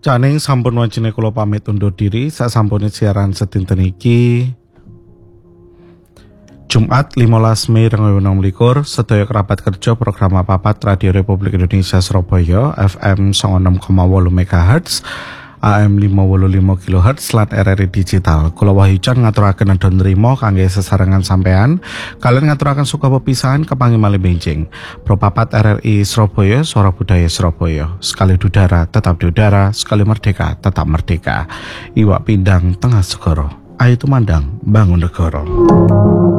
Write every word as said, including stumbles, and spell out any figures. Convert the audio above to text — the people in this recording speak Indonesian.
Caning sampun wajine kula pamit undur diri sasampune siaran sedinten iki. Jumat limolas Mei dua ribu enam belas sedaya kerabat kerja program Papat Radio Republik Indonesia Surabaya F M enam koma delapan megahertz A M lima puluh lima kilohertz lan R R I digital. Kula Wahyucan ngaturaken nedha nrimo kangge sesarengan sampean kalian ngaturaken suka pepisahan kepangi malih benjing. Propapat R R I Surabaya, Suara Budaya Surabaya. Sekali di udara tetap di udara, sekali merdeka tetap merdeka. Iwak pindang tengah segara, ayo tumandang bangun negara.